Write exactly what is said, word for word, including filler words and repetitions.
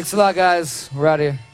Thanks a lot, guys. We're out of here.